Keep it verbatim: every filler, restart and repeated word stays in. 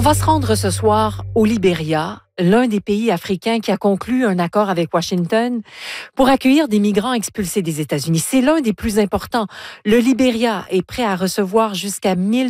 va se rendre ce soir au Libéria, l'un des pays africains qui a conclu un accord avec Washington pour accueillir des migrants expulsés des États-Unis. C'est l'un des plus importants. Le Libéria est prêt à recevoir jusqu'à mille